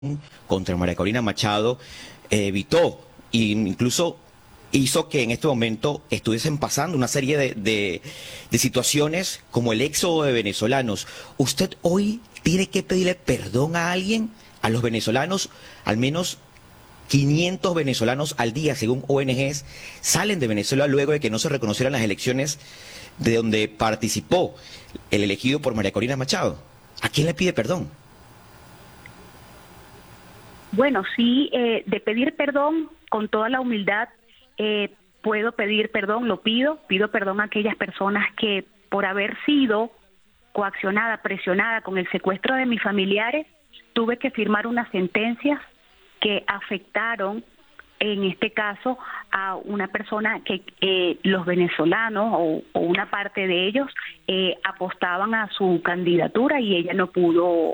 contra María Corina Machado evitó e incluso hizo que en este momento estuviesen pasando una serie de situaciones como el éxodo de venezolanos. ¿Usted hoy tiene que pedirle perdón a alguien, a los venezolanos? Al menos 500 venezolanos al día, según ONGs, salen de Venezuela luego de que no se reconocieran las elecciones de donde participó el elegido por María Corina Machado. ¿A quién le pide perdón? Bueno, sí, de pedir perdón con toda la humildad, puedo pedir perdón, pido perdón a aquellas personas que por haber sido coaccionada, presionada con el secuestro de mis familiares, tuve que firmar unas sentencias que afectaron, en este caso, a una persona que los venezolanos o una parte de ellos apostaban a su candidatura y ella no pudo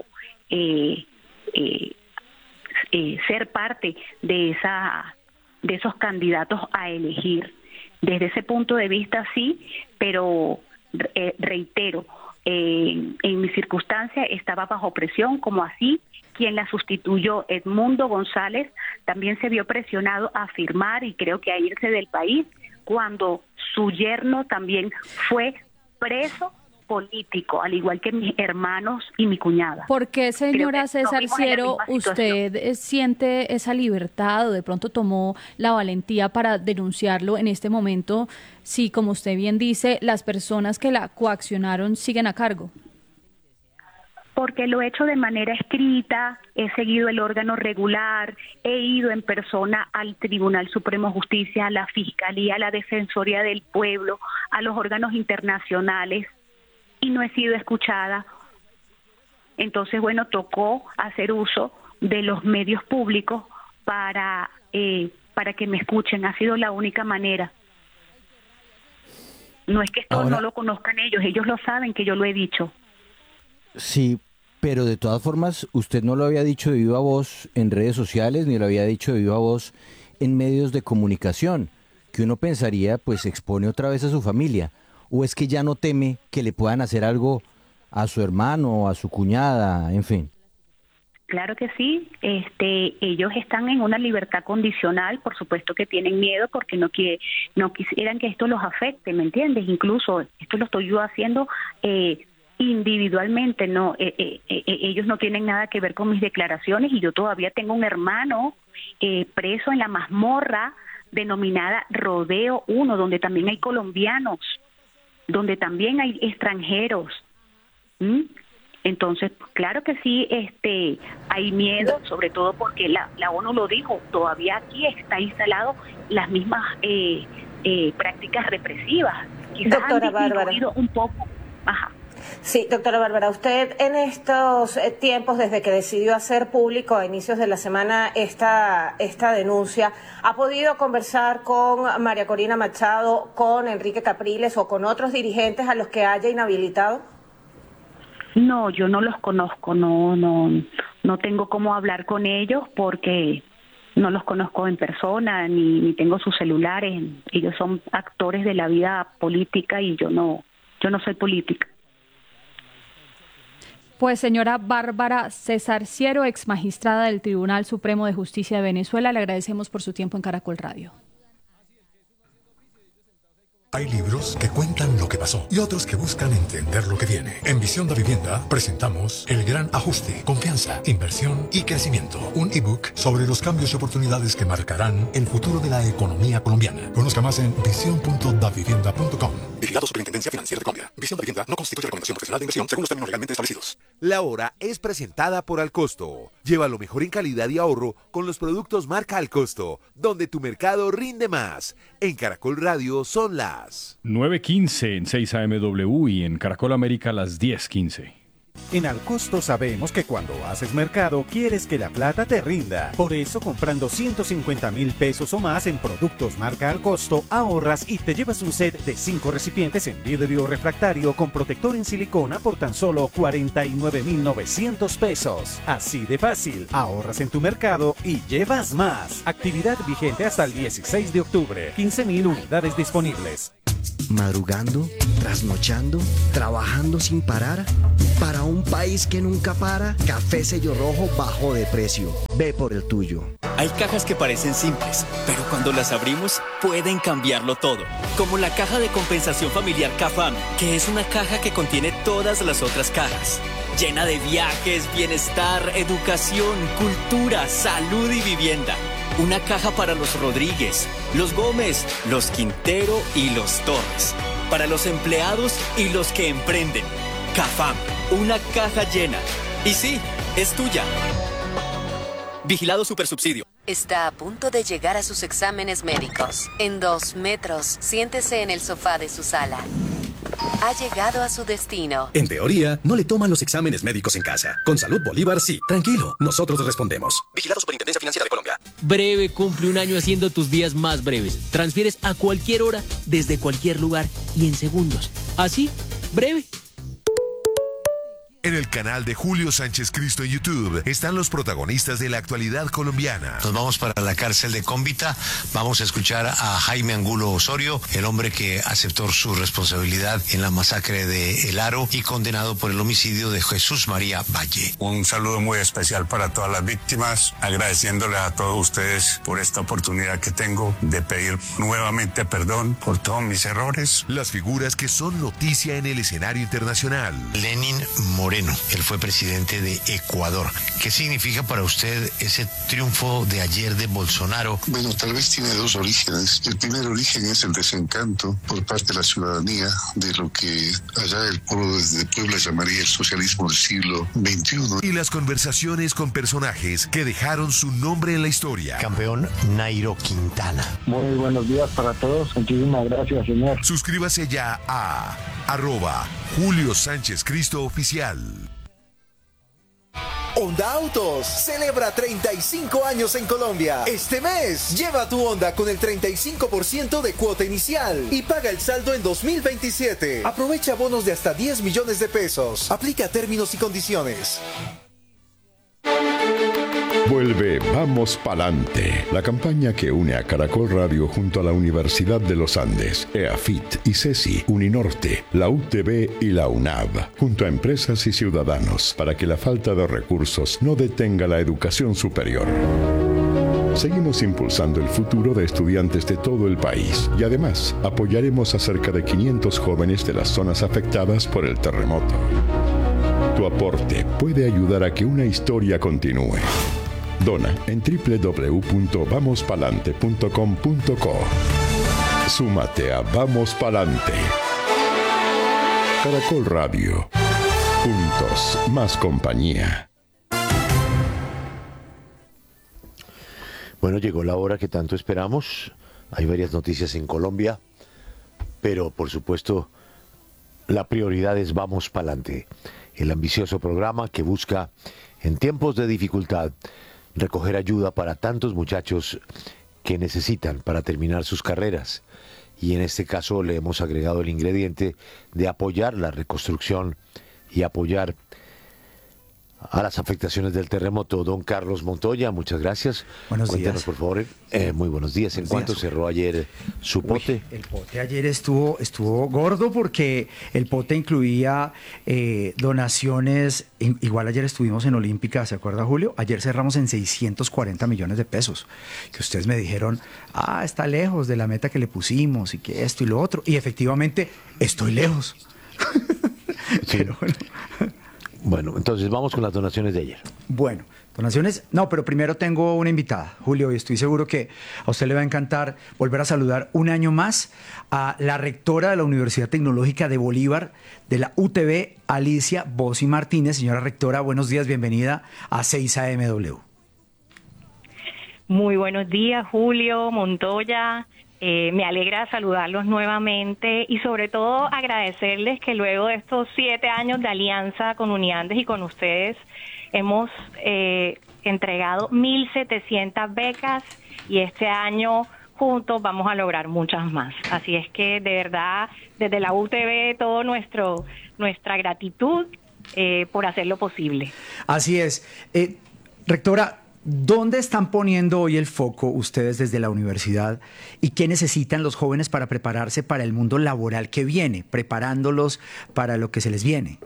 ser parte de esos candidatos a elegir. Desde ese punto de vista sí, pero reitero, en mi circunstancia estaba bajo presión, como así quien la sustituyó, Edmundo González, también se vio presionado a firmar y creo que a irse del país cuando su yerno también fue preso político, al igual que mis hermanos y mi cuñada. ¿Por qué, señora César Ciero, usted siente esa libertad o de pronto tomó la valentía para denunciarlo en este momento si, como usted bien dice, las personas que la coaccionaron siguen a cargo? Porque lo he hecho de manera escrita, he seguido el órgano regular, he ido en persona al Tribunal Supremo de Justicia, a la Fiscalía, a la Defensoría del Pueblo, a los órganos internacionales, y no he sido escuchada. Entonces, bueno, tocó hacer uso de los medios públicos para que me escuchen. Ha sido la única manera. No es que esto no lo conozcan ellos lo saben que yo lo he dicho. Sí, pero de todas formas, usted no lo había dicho de viva voz en redes sociales, ni lo había dicho de viva voz en medios de comunicación, que uno pensaría, pues expone otra vez a su familia. ¿O es que ya no teme que le puedan hacer algo a su hermano, a su cuñada, en fin? Claro que sí, ellos están en una libertad condicional, por supuesto que tienen miedo porque no quisieran que esto los afecte, ¿me entiendes? Incluso esto lo estoy yo haciendo individualmente, no, ellos no tienen nada que ver con mis declaraciones y yo todavía tengo un hermano preso en la mazmorra denominada Rodeo 1, donde también hay colombianos, donde también hay extranjeros. Entonces, claro que sí, hay miedo, sobre todo porque la ONU lo dijo, todavía aquí está instalado las mismas prácticas represivas. Quizás doctora han disminuido Bárbara. un poco. Ajá. Sí, doctora Bárbara, usted en estos tiempos, desde que decidió hacer público a inicios de la semana esta denuncia, ¿ha podido conversar con María Corina Machado, con Enrique Capriles o con otros dirigentes a los que haya inhabilitado? No, yo no los conozco, no tengo cómo hablar con ellos porque no los conozco en persona, ni tengo sus celulares. Ellos son actores de la vida política y yo no soy política. Pues señora Bárbara César Ciero, ex magistrada del Tribunal Supremo de Justicia de Venezuela, le agradecemos por su tiempo en Caracol Radio. Hay libros que cuentan lo que pasó y otros que buscan entender lo que viene. En Visión de Vivienda presentamos El Gran Ajuste, Confianza, Inversión y Crecimiento. Un ebook sobre los cambios y oportunidades que marcarán el futuro de la economía colombiana. Conozca más en visión.davivienda.com. Vigilado Superintendencia Financiera de Colombia. Visión de Vivienda no constituye recomendación profesional de inversión según los términos legalmente establecidos. La Hora es presentada por Alcosto. Lleva lo mejor en calidad y ahorro con los productos marca Alcosto, donde tu mercado rinde más. En Caracol Radio son las 9:15 en 6 AMW y en Caracol América las 10:15. En Alcosto sabemos que cuando haces mercado quieres que la plata te rinda. Por eso, comprando 150,000 pesos o más en productos marca Alcosto, ahorras y te llevas un set de 5 recipientes en vidrio refractario con protector en silicona por tan solo 49,900 pesos. Así de fácil, ahorras en tu mercado y llevas más. Actividad vigente hasta el 16 de octubre. 15,000 unidades disponibles. Madrugando, trasnochando, trabajando sin parar. Para un país que nunca para, Café Sello Rojo bajó de precio. Ve por el tuyo. Hay cajas que parecen simples, pero cuando las abrimos pueden cambiarlo todo. Como la caja de compensación familiar CAFAM, que es una caja que contiene todas las otras cajas. Llena de viajes, bienestar, educación, cultura, salud y vivienda. Una caja para los Rodríguez, los Gómez, los Quintero y los Torres. Para los empleados y los que emprenden. CAFAM, una caja llena. Y sí, es tuya. Vigilado Supersubsidio. Está a punto de llegar a sus exámenes médicos. En 2 metros, siéntese en el sofá de su sala. Ha llegado a su destino. En teoría, no le toman los exámenes médicos en casa. Con Salud Bolívar, sí. Tranquilo, nosotros respondemos. Vigilado Superintendencia Financiera de Colombia. Breve cumple un año haciendo tus días más breves. Transfieres a cualquier hora, desde cualquier lugar y en segundos. Así, breve. En el canal de Julio Sánchez Cristo en YouTube están los protagonistas de la actualidad colombiana. Nos vamos para la cárcel de Cómbita. Vamos a escuchar a Jaime Angulo Osorio, el hombre que aceptó su responsabilidad en la masacre de El Aro y condenado por el homicidio de Jesús María Valle. Un saludo muy especial para todas las víctimas, agradeciéndoles a todos ustedes por esta oportunidad que tengo de pedir nuevamente perdón por todos mis errores. Las figuras que son noticia en el escenario internacional. Lenín Moreno. Él fue presidente de Ecuador. ¿Qué significa para usted ese triunfo de ayer de Bolsonaro? Bueno, tal vez tiene 2 orígenes. El primer origen es el desencanto por parte de la ciudadanía de lo que allá el pueblo desde Puebla llamaría el socialismo del siglo XXI. Y las conversaciones con personajes que dejaron su nombre en la historia. Campeón Nairo Quintana. Muy buenos días para todos. Muchísimas gracias, señor. Suscríbase ya a @Julio Sánchez Cristo Oficial. Honda Autos celebra 35 años en Colombia. Este mes, lleva tu Honda con el 35% de cuota inicial y paga el saldo en 2027. Aprovecha bonos de hasta 10 millones de pesos. Aplica términos y condiciones. Vuelve Vamos Palante, la campaña que une a Caracol Radio junto a la Universidad de los Andes, EAFIT, ICESI, Uninorte, la UTB y la UNAV, junto a empresas y ciudadanos, para que la falta de recursos no detenga la educación superior. Seguimos impulsando el futuro de estudiantes de todo el país y además apoyaremos a cerca de 500 jóvenes de las zonas afectadas por el terremoto. Tu aporte puede ayudar a que una historia continúe. Dona en www.vamospalante.com.co. Súmate a Vamos Palante. Caracol Radio. Juntos, más compañía. Bueno, llegó la hora que tanto esperamos. Hay varias noticias en Colombia, pero por supuesto la prioridad es Vamos Palante, el ambicioso programa que busca en tiempos de dificultad recoger ayuda para tantos muchachos que necesitan para terminar sus carreras. Y en este caso le hemos agregado el ingrediente de apoyar la reconstrucción y apoyar a las afectaciones del terremoto. Don Carlos Montoya, muchas gracias. Buenos Cuéntanos, días. por favor. Muy buenos días. ¿En cuánto cerró ayer su pote? El pote ayer estuvo gordo porque el pote incluía donaciones. Igual ayer estuvimos en Olímpica, ¿se acuerda, Julio? Ayer cerramos en 640 millones de pesos. Que ustedes me dijeron, está lejos de la meta que le pusimos y que esto y lo otro. Y efectivamente, estoy lejos. Sí. Pero bueno. Bueno, entonces vamos con las donaciones de ayer. Bueno, donaciones, no, pero primero tengo una invitada, Julio, y estoy seguro que a usted le va a encantar volver a saludar un año más a la rectora de la Universidad Tecnológica de Bolívar, de la UTB, Alicia Bossi Martínez. Señora rectora, buenos días, bienvenida a 6AMW. Muy buenos días, Julio, Montoya. Me alegra saludarlos nuevamente y sobre todo agradecerles que luego de estos 7 años de alianza con Uniandes y con ustedes hemos entregado 1.700 becas y este año juntos vamos a lograr muchas más. Así es que de verdad desde la UTB todo nuestra gratitud por hacerlo posible. Así es. Rectora, ¿Dónde están poniendo hoy el foco ustedes desde la universidad y qué necesitan los jóvenes para prepararse para el mundo laboral que viene, preparándolos para lo que se les viene?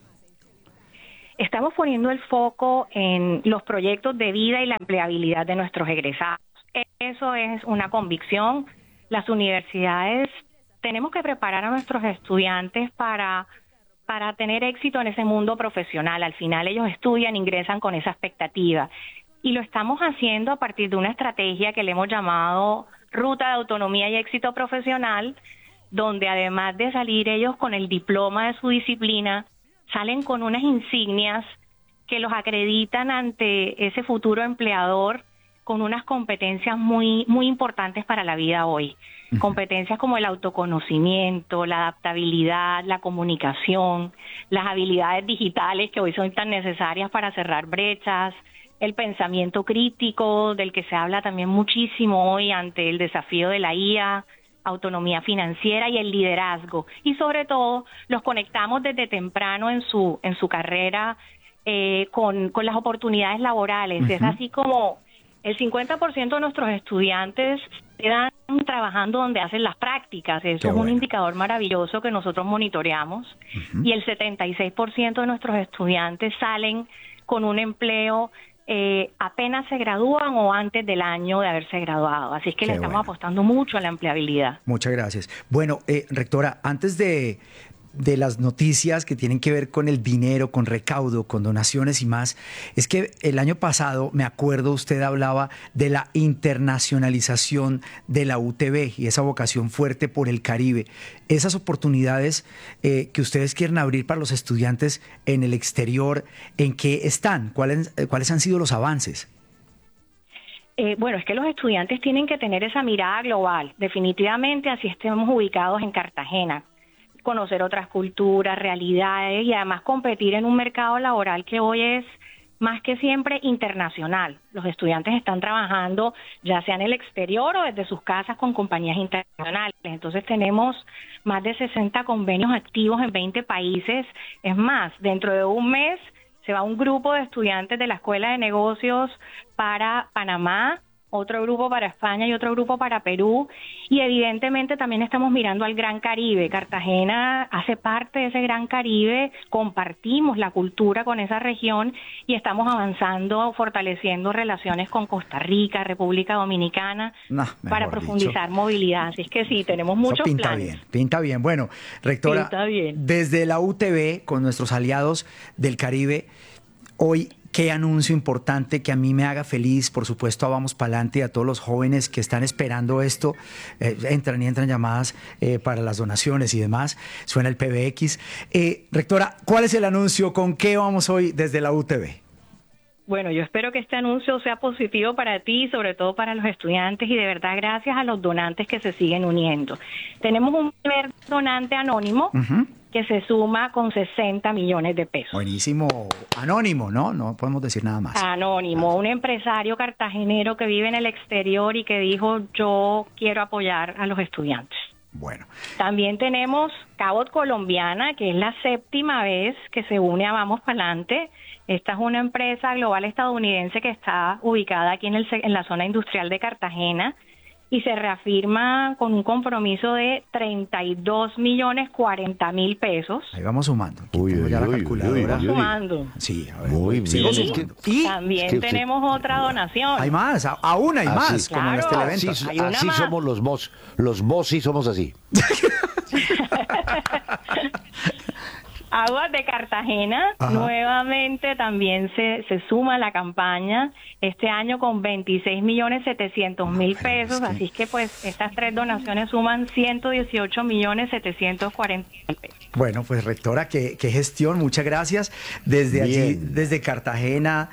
Estamos poniendo el foco en los proyectos de vida y la empleabilidad de nuestros egresados. Eso es una convicción. Las universidades tenemos que preparar a nuestros estudiantes para tener éxito en ese mundo profesional. Al final ellos estudian, ingresan con esa expectativa. Y lo estamos haciendo a partir de una estrategia que le hemos llamado Ruta de Autonomía y Éxito Profesional, donde además de salir ellos con el diploma de su disciplina, salen con unas insignias que los acreditan ante ese futuro empleador con unas competencias muy, muy importantes para la vida hoy. Competencias como el autoconocimiento, la adaptabilidad, la comunicación, las habilidades digitales que hoy son tan necesarias para cerrar brechas, el pensamiento crítico, del que se habla también muchísimo hoy ante el desafío de la IA, autonomía financiera y el liderazgo. Y sobre todo, los conectamos desde temprano en su carrera con las oportunidades laborales. Es así como el 50% de nuestros estudiantes quedan trabajando donde hacen las prácticas. Eso es un indicador maravilloso que nosotros monitoreamos. Y el 76% de nuestros estudiantes salen con un empleo apenas se gradúan o antes del año de haberse graduado. Así es que le estamos apostando mucho a la empleabilidad. Muchas gracias. Bueno, rectora, antes de las noticias que tienen que ver con el dinero, con recaudo, con donaciones y más, es que el año pasado, me acuerdo, usted hablaba de la internacionalización de la UTB y esa vocación fuerte por el Caribe. Esas oportunidades que ustedes quieren abrir para los estudiantes en el exterior, ¿en qué están? ¿Cuáles han sido los avances? Bueno, es que los estudiantes tienen que tener esa mirada global. Definitivamente, así estemos ubicados en Cartagena. Conocer otras culturas, realidades y además competir en un mercado laboral que hoy es más que siempre internacional. Los estudiantes están trabajando ya sea en el exterior o desde sus casas con compañías internacionales. Entonces tenemos más de 60 convenios activos en 20 países. Es más, dentro de un mes se va un grupo de estudiantes de la Escuela de Negocios para Panamá, otro grupo para España y otro grupo para Perú, y evidentemente también estamos mirando al Gran Caribe. Cartagena hace parte de ese Gran Caribe, compartimos la cultura con esa región y estamos avanzando, fortaleciendo relaciones con Costa Rica, República Dominicana, para profundizar movilidad. Así es que sí, tenemos muchos planes. Pinta bien. Bueno, rectora, desde la UTB, con nuestros aliados del Caribe, hoy, qué anuncio importante que a mí me haga feliz, por supuesto, a Vamos Pa'lante y a todos los jóvenes que están esperando esto. Entran llamadas para las donaciones y demás. Suena el PBX. Rectora, ¿cuál es el anuncio? ¿Con qué vamos hoy desde la UTB? Bueno, yo espero que este anuncio sea positivo para ti, sobre todo para los estudiantes, y de verdad gracias a los donantes que se siguen uniendo. Tenemos un primer donante anónimo que se suma con 60 millones de pesos. Buenísimo. Anónimo, ¿no? No podemos decir nada más. Anónimo, un empresario cartagenero que vive en el exterior y que dijo, yo quiero apoyar a los estudiantes. Bueno. También tenemos Cabot Colombiana, que es la 7ª vez que se une a Vamos Pa'lante. Esta es una empresa global estadounidense que está ubicada aquí en la zona industrial de Cartagena y se reafirma con un compromiso de 32.040.000 pesos. Ahí vamos sumando. Ya la calculadora. Vamos sumando. Sí, a ver. Muy bien. Y también tenemos otra donación. Hay más, aún hay más, como en este evento. Así somos los boss. Los boss sí somos así. Aguas de Cartagena nuevamente también se suma a la campaña este año con 26.700.000 pesos, así es que pues estas 3 donaciones suman 118.740.000 pesos. Bueno, pues rectora, qué gestión, muchas gracias. Desde allí, desde Cartagena,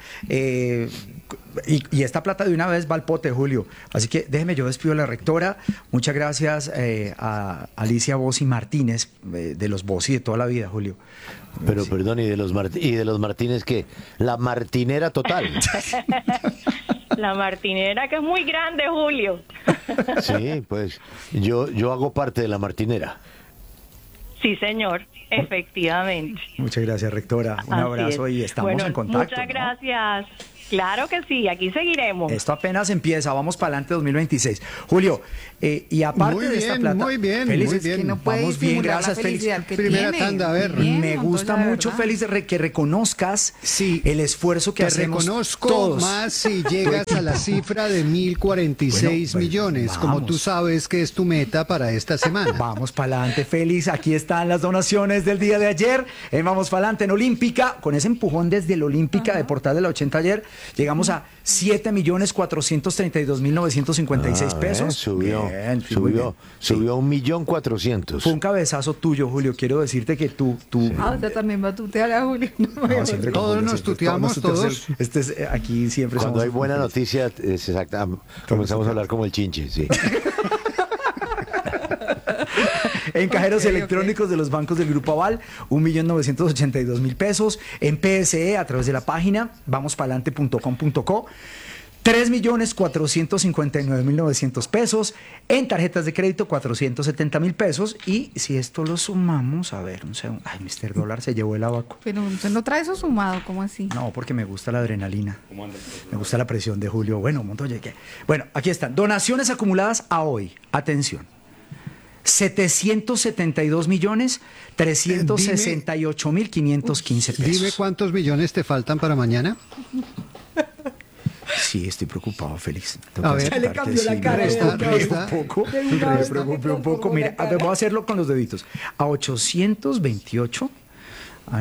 y esta plata de una vez va al pote, Julio. Así que déjeme, yo despido a la rectora. Muchas gracias a Alicia Bossi Martínez, de los Bossi de toda la vida, Julio. Pero sí. Perdón, y de los Martínez, ¿qué? La martinera total. La martinera, que es muy grande, Julio. Sí, pues yo hago parte de la martinera. Sí, señor, efectivamente. Muchas gracias, rectora. Un abrazo y estamos en contacto. Muchas gracias. Claro que sí, aquí seguiremos. Esto apenas empieza, vamos para adelante 2026. Julio, y aparte muy de esta bien, plata... muy bien, Félix, muy es que bien. no vamos bien, gracias, Félix. Primera tanda, a ver. Me gusta mucho, Félix, que reconozcas el esfuerzo que hacemos reconozco todos. más si llegas a la cifra de 1.046 millones, como tú sabes que es tu meta para esta semana. Vamos para adelante, Félix. Aquí están las donaciones del día de ayer. Vamos para adelante en Olímpica. Con ese empujón desde el Olímpica de Portal de la 80 ayer, llegamos a 7.432.956 pesos. Subió, Bien, subió 1.400.000. Fue un cabezazo tuyo, Julio. Quiero decirte que tú... usted también va a tutear a Julio. No, siempre todos nos tuteamos, todos. Aquí siempre Cuando somos hay buena noticia, es exacta, comenzamos a hablar como el chinche, sí. En cajeros electrónicos de los bancos del Grupo Aval, 1.982.000 pesos. En PSE, a través de la página vamospalante.com.co, 3.459.900 pesos. En tarjetas de crédito, 470.000 pesos. Y si esto lo sumamos, a ver, un segundo. Ay, Mr. Dólar se llevó el abaco. Pero usted no trae eso sumado, ¿cómo así? No, porque me gusta la adrenalina. Me gusta la presión de Julio. Bueno, un montón de... Bueno, aquí están. Donaciones acumuladas a hoy. Atención. 772.368.515 pesos. Dime cuántos millones te faltan para mañana. Sí, estoy preocupado, Félix. A ver. Ya le cambió la cara. Me preocupé un poco. Mira, voy a hacerlo con los deditos. A 828... A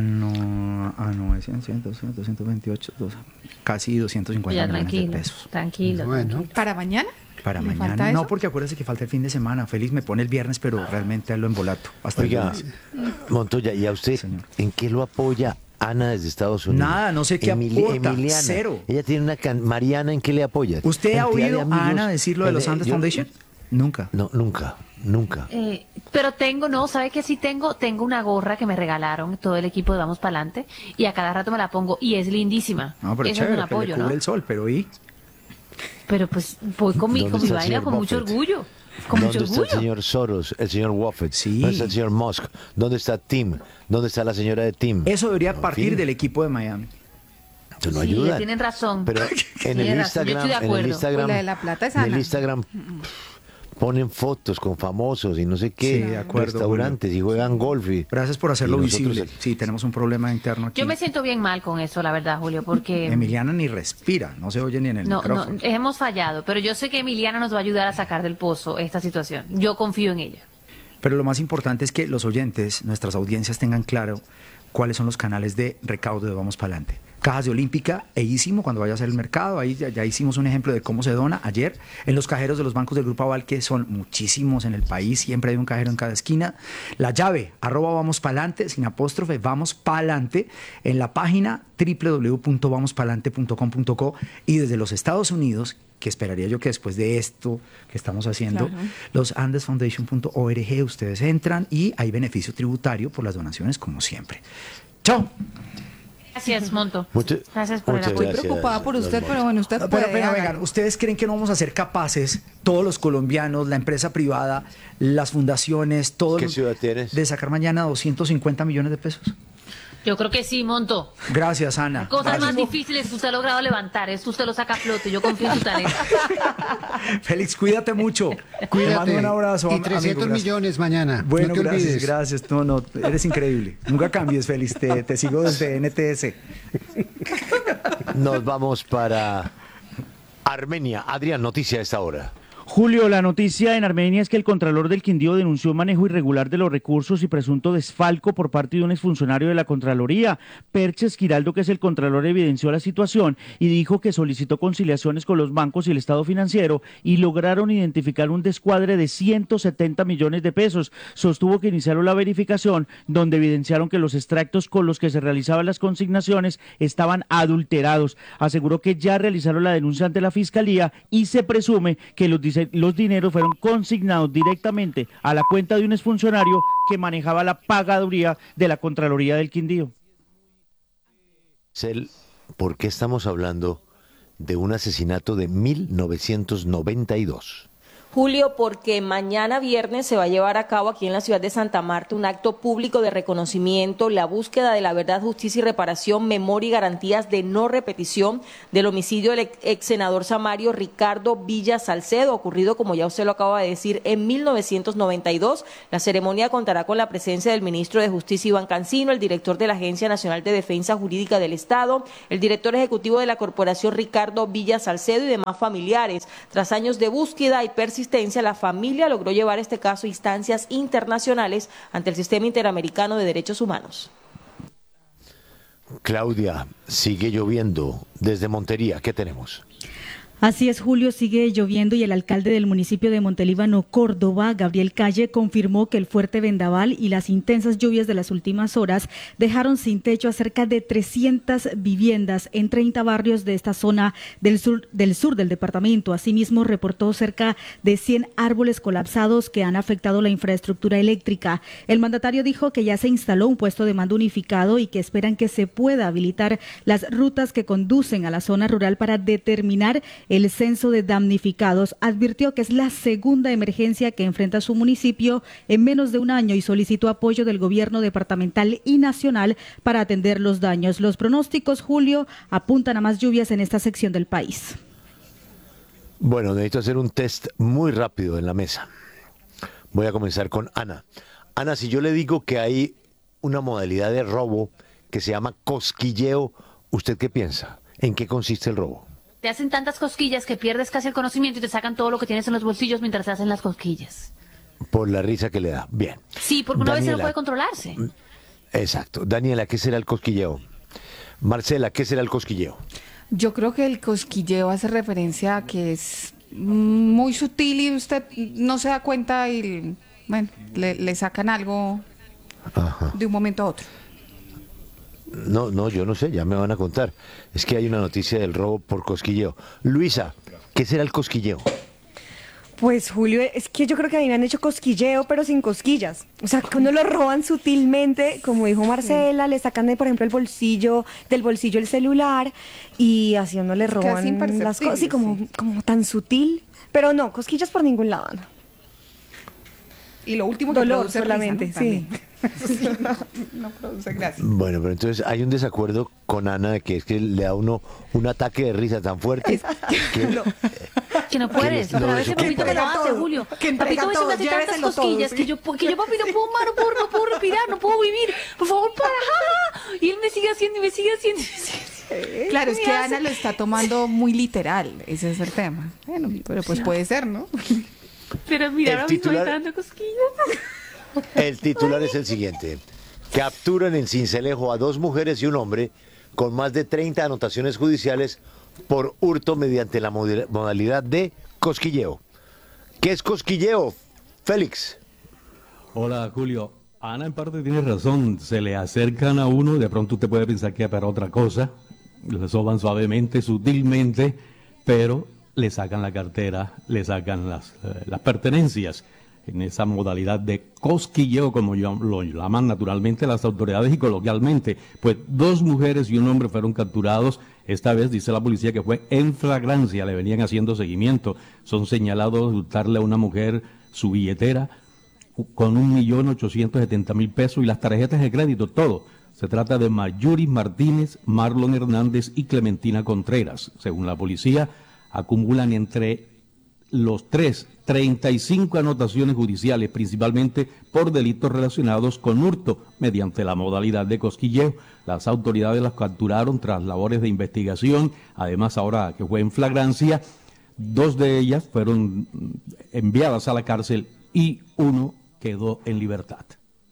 228, casi 250 millones de pesos. Tranquilo. Bueno. ¿Para mañana? Para ¿Me mañana. falta No, eso? porque acuérdese que falta el fin de semana. Félix me pone el viernes, pero realmente lo embolato. Hasta Oiga, el lunes. Montoya, ¿y a usted en qué lo apoya Ana desde Estados Unidos? Nada, no sé qué aporta. Emiliana. Cero. Ella tiene una Mariana, ¿en qué le apoya? ¿Usted ha Cantidad de oído amigos. a Ana decir lo de los Andes Foundation? Nunca. No, nunca. Pero ¿sabe qué sí tengo? Tengo una gorra que me regalaron todo el equipo de Vamos Pa'lante y a cada rato me la pongo y es lindísima. No, pero Eso chévere, es un apoyo, que le cubre ¿no? el sol, pero ¿y? Pero pues voy con mi vaina con mucho orgullo. Con mucho ¿Dónde está orgullo. el señor Soros, el señor Buffett? Sí. ¿Dónde está el señor Musk? ¿Dónde está Tim? ¿Dónde está la señora de Tim? Eso debería partir fin. del equipo de Miami. Eso no Sí, ayuda. tienen razón. Pero en Tienen el razón, yo Instagram, estoy de en el acuerdo. Instagram, Pues la de la plata es en el Ana. Instagram ponen fotos con famosos y no sé qué, Sí, de acuerdo, restaurantes y juegan golf. Gracias por hacerlo y nosotros visible. Sí, tenemos un problema interno aquí. Yo me siento bien mal con eso, la verdad, Julio, porque Emiliana ni respira, no se oye ni en el no, micrófono. hemos fallado, pero yo sé que Emiliana nos va a ayudar a sacar del pozo esta situación. Yo confío en ella. Pero lo más importante es que los oyentes, nuestras audiencias tengan claro cuáles son los canales de recaudo de Vamos Pa'lante. Cajas de Olímpica e Ísimo, cuando vaya a hacer el mercado, ahí ya hicimos un ejemplo de cómo se dona ayer. En los cajeros de los bancos del Grupo Aval, que son muchísimos en el país, siempre hay un cajero en cada esquina. La llave, @Vamos Pa'lante, sin apóstrofe, Vamos Pa'lante, en la página www.vamospalante.com.co, y desde los Estados Unidos, que esperaría yo que después de esto que estamos haciendo, Claro. los andesfoundation.org, ustedes entran y hay beneficio tributario por las donaciones, como siempre. ¡Chao! Gracias, Monto. Gracias por el muchas apoyo. Estoy preocupada por usted, pero bueno, usted puede. Pero hágalo. vengan, ¿ustedes creen que no vamos a ser capaces, todos los colombianos, la empresa privada, las fundaciones, todos ¿Qué los- ciudad tienes? de sacar mañana 250 millones de pesos? Yo creo que sí, Monto. Gracias, Ana. Cosas Gracias. más difíciles que usted ha logrado levantar. Esto usted lo saca a flote. Yo confío en su talento. Félix, cuídate mucho. Te Cuídate. mando un abrazo. Y amigo, 300 gracias. millones mañana. Bueno, no te gracias, olvides. gracias. No, eres increíble. Nunca cambies, Félix. Te sigo desde NTS. Nos vamos para Armenia. Adrián, noticia a esta hora. Julio, la noticia en Armenia es que el Contralor del Quindío denunció manejo irregular de los recursos y presunto desfalco por parte de un exfuncionario de la Contraloría. Perches Giraldo, que es el Contralor, evidenció la situación y dijo que solicitó conciliaciones con los bancos y el Estado financiero y lograron identificar un descuadre de 170 millones de pesos. Sostuvo que iniciaron la verificación, donde evidenciaron que los extractos con los que se realizaban las consignaciones estaban adulterados. Aseguró que ya realizaron la denuncia ante la Fiscalía y se presume que los dineros fueron consignados directamente a la cuenta de un exfuncionario que manejaba la pagaduría de la Contraloría del Quindío. ¿Por qué estamos hablando de un asesinato de 1992? Julio, porque mañana viernes se va a llevar a cabo aquí en la ciudad de Santa Marta un acto público de reconocimiento, la búsqueda de la verdad, justicia y reparación, memoria y garantías de no repetición del homicidio del ex senador samario Ricardo Villa Salcedo, ocurrido, como ya usted lo acaba de decir, en 1992. La ceremonia contará con la presencia del ministro de Justicia Iván Cancino, el director de la Agencia Nacional de Defensa Jurídica del Estado, el director ejecutivo de la corporación Ricardo Villa Salcedo y demás familiares. Tras años de búsqueda y persistencia, la familia logró llevar este caso a instancias internacionales ante el Sistema Interamericano de Derechos Humanos. Claudia, sigue lloviendo desde Montería. ¿Qué tenemos? Así es, Julio, sigue lloviendo y el alcalde del municipio de Montelíbano, Córdoba, Gabriel Calle, confirmó que el fuerte vendaval y las intensas lluvias de las últimas horas dejaron sin techo a cerca de 300 viviendas en 30 barrios de esta zona del sur del departamento. Asimismo, reportó cerca de 100 árboles colapsados que han afectado la infraestructura eléctrica. El mandatario dijo que ya se instaló un puesto de mando unificado y que esperan que se pueda habilitar las rutas que conducen a la zona rural para determinar el censo de damnificados. Advirtió que es la segunda emergencia que enfrenta su municipio en menos de un año y solicitó apoyo del gobierno departamental y nacional para atender los daños. Los pronósticos, Julio, apuntan a más lluvias en esta sección del país. Bueno, necesito hacer un test muy rápido en la mesa. Voy a comenzar con Ana. Ana, si yo le digo que hay una modalidad de robo que se llama cosquilleo, ¿usted qué piensa? ¿En qué consiste el robo? Te hacen tantas cosquillas que pierdes casi el conocimiento y te sacan todo lo que tienes en los bolsillos mientras te hacen las cosquillas. Por la risa que le da. Bien. Sí, porque una vez no puede controlarse. Exacto. Daniela, ¿qué será el cosquilleo? Marcela, ¿qué será el cosquilleo? Yo creo que el cosquilleo hace referencia a que es muy sutil y usted no se da cuenta y, bueno, le sacan algo de un momento a otro. No, yo no sé, ya me van a contar. Es que hay una noticia del robo por cosquilleo. Luisa, ¿qué será el cosquilleo? Pues, Julio, es que yo creo que a mí me han hecho cosquilleo, pero sin cosquillas. O sea, que uno lo roban sutilmente, como dijo Marcela, le sacan, por ejemplo, del bolsillo el celular y así a uno le roban las cosas. Sí, como tan sutil. Pero no, cosquillas por ningún lado, no. Y lo último que dolor solamente, risa, ¿no? Sí. No produce gracia. Bueno, pero entonces hay un desacuerdo con Ana, que es que le da a uno un ataque de risa tan fuerte que no puedes. Pero a veces Papito me lo hace, Julio. Papito me hace tantas cosquillas que yo, papi, no puedo respirar, no puedo vivir. Por favor, para. Y él me sigue haciendo y me sigue haciendo. Claro, es que Ana lo está tomando muy literal. Ese es el tema. Bueno, pero pues puede ser, ¿no? Pero mira, ahora mismo está dando cosquillas. El titular es el siguiente. Capturan en Sincelejo a 2 mujeres y un hombre con más de 30 anotaciones judiciales por hurto mediante la modalidad de cosquilleo. ¿Qué es cosquilleo, Félix? Hola, Julio. Ana en parte tiene razón. Se le acercan a uno, de pronto usted puede pensar que es para otra cosa. Le soban suavemente, sutilmente, pero le sacan la cartera, le sacan las pertenencias. En esa modalidad de cosquilleo, como lo llaman naturalmente las autoridades y coloquialmente. Pues 2 mujeres y un hombre fueron capturados. Esta vez dice la policía que fue en flagrancia, le venían haciendo seguimiento. Son señalados de hurtarle a una mujer su billetera con 1.870.000 pesos y las tarjetas de crédito, todo. Se trata de Mayuri Martínez, Marlon Hernández y Clementina Contreras. Según la policía, acumulan entre los 35 anotaciones judiciales, principalmente por delitos relacionados con hurto mediante la modalidad de cosquilleo. Las autoridades las capturaron tras labores de investigación. Además, ahora que fue en flagrancia, 2 de ellas fueron enviadas a la cárcel y 1 quedó en libertad.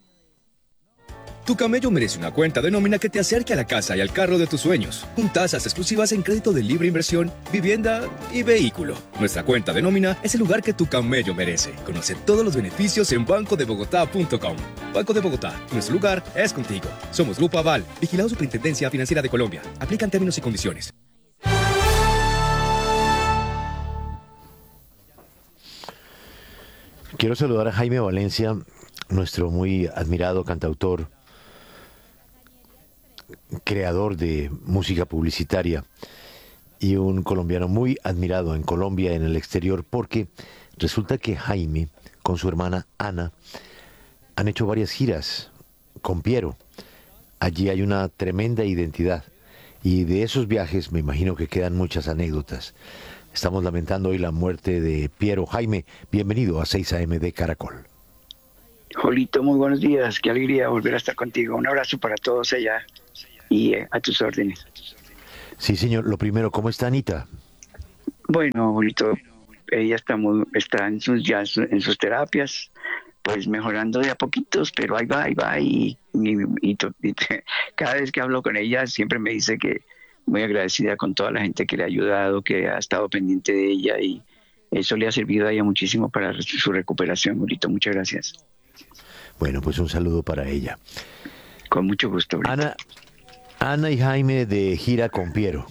Tu camello merece una cuenta de nómina que te acerque a la casa y al carro de tus sueños, con tasas exclusivas en crédito de libre inversión, vivienda y vehículo. Nuestra cuenta de nómina es el lugar que tu camello merece. Conoce todos los beneficios en bancodebogotá.com. Banco de Bogotá, nuestro lugar es contigo. Somos Grupo Aval, vigilado Superintendencia Financiera de Colombia. Aplican términos y condiciones. Quiero saludar a Jaime Valencia, nuestro muy admirado cantautor, creador de música publicitaria, y un colombiano muy admirado en Colombia, en el exterior, porque resulta que Jaime, con su hermana Ana, han hecho varias giras con Piero. Allí hay una tremenda identidad y de esos viajes me imagino que quedan muchas anécdotas. Estamos lamentando hoy la muerte de Piero. Jaime, bienvenido a 6 AM de Caracol. Jolito, muy buenos días, qué alegría volver a estar contigo. Un abrazo para todos allá y a tus órdenes. Sí, señor. Lo primero, ¿cómo está Anita? Bueno, Jolito, ella está en sus terapias, pues mejorando de a poquitos, pero ahí va, y cada vez que hablo con ella siempre me dice que muy agradecida con toda la gente que le ha ayudado, que ha estado pendiente de ella, y eso le ha servido a ella muchísimo para su recuperación, Jolito. Muchas gracias. Bueno, pues un saludo para ella. Con mucho gusto, Jolito. Ana y Jaime de gira con Piero.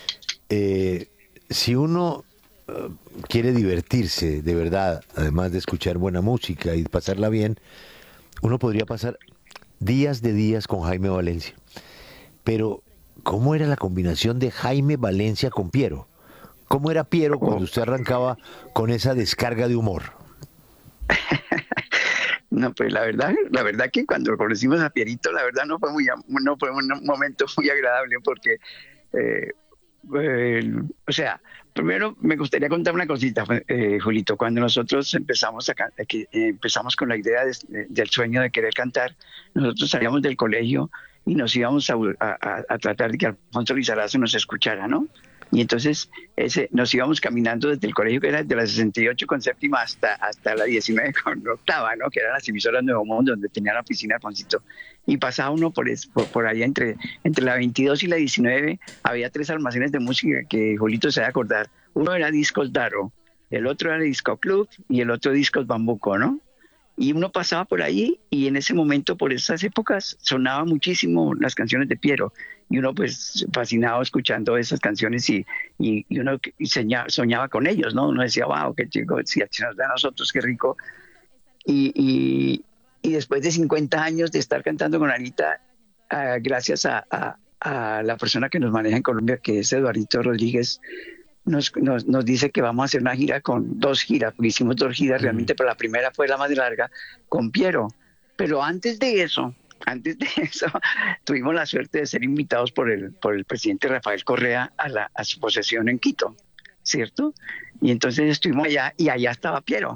Si uno quiere divertirse de verdad, además de escuchar buena música y pasarla bien, uno podría pasar días de días con Jaime Valencia. Pero, ¿cómo era la combinación de Jaime Valencia con Piero? ¿Cómo era Piero cuando usted arrancaba con esa descarga de humor? No, pues la verdad que cuando conocimos a Pierito, la verdad no fue un momento muy agradable porque, o sea, primero me gustaría contar una cosita, Julito. Cuando nosotros empezamos con la idea del sueño de querer cantar, nosotros salíamos del colegio y nos íbamos a tratar de que Alfonso Lizarazo nos escuchara, ¿no? Y entonces nos íbamos caminando desde el colegio, que era de la 68 con séptima hasta la 19 con octava, ¿no? Que eran las emisoras Nuevo Mundo, donde tenía la oficina Alfonsito. Y pasaba uno por allá entre la 22 y la 19, había 3 almacenes de música que Julito se va a acordar. Uno era Discos Daro, el otro era Disco Club y el otro Discos Bambuco, ¿no? Y uno pasaba por ahí y en ese momento, por esas épocas, sonaba muchísimo las canciones de Piero. Y uno pues fascinado escuchando esas canciones y uno soñaba con ellos, ¿no? Uno decía, wow, qué chico, si nos da a nosotros, qué rico. Y después de 50 años de estar cantando con Anita, gracias a la persona que nos maneja en Colombia, que es Eduardito Rodríguez, nos dice que vamos a hacer una gira con 2 giras, porque hicimos 2 giras realmente, pero la primera fue la más larga con Piero. Pero antes de eso, tuvimos la suerte de ser invitados por el presidente Rafael Correa a su posesión en Quito, ¿cierto? Y entonces estuvimos allá y allá estaba Piero.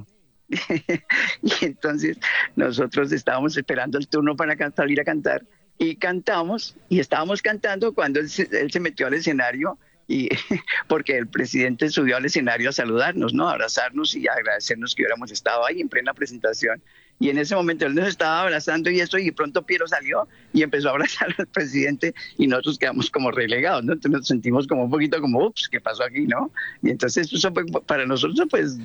Y entonces nosotros estábamos esperando el turno para salir a cantar y cantamos y estábamos cantando cuando él se metió al escenario. Y porque el presidente subió al escenario a saludarnos, ¿no? A abrazarnos y a agradecernos que hubiéramos estado ahí en plena presentación. Y en ese momento él nos estaba abrazando y de pronto Piero salió y empezó a abrazar al presidente y nosotros quedamos como relegados, ¿no? Entonces nos sentimos como un poquito como, ups, ¿qué pasó aquí, no? Y entonces eso fue, para nosotros pues